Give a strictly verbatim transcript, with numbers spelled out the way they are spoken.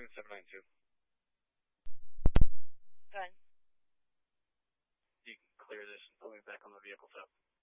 Boeing seven nine two. Go ahead. You can clear this and put me back on the vehicle, so.